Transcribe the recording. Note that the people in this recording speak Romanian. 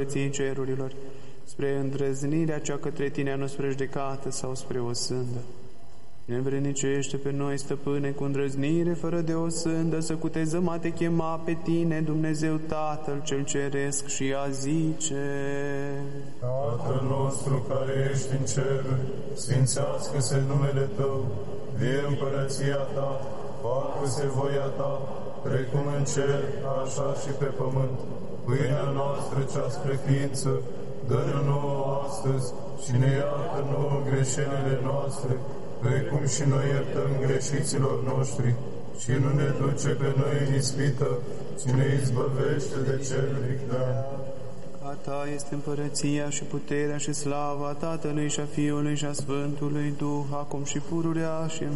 împărăției cerurilor, spre îndrăznirea cea către tine nu spre judecată sau spre o sândă. Ne învrednicește pe noi, Stăpâne, cu îndrăznire, fără de o sândă, să cutezăm a te chema pe tine, Dumnezeu Tatăl cel Ceresc, și a zice: Tatăl nostru care ești în ceruri, sfințească-se numele Tău, vie împărăția Ta, facă-se voia Ta, precum în cer, așa și pe pământ. Pâinea noastră cea spre ființă, dă-ne nouă astăzi și ne iartă nouă greșelile noastre, precum și noi iertăm greșiților noștri, și nu ne duce pe noi în ispită, ci ne izbăvește de cel viclean. A Ta este împărăția și puterea și slava Tatălui și a Fiului și a Sfântului Duh, acum și pururea și în